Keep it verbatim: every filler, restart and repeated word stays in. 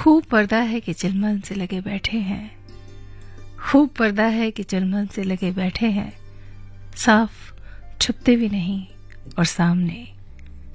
खूब पर्दा है कि चिलमन से लगे बैठे हैं, खूब पर्दा है कि चिलमन से लगे बैठे हैं, साफ छुपते भी नहीं और सामने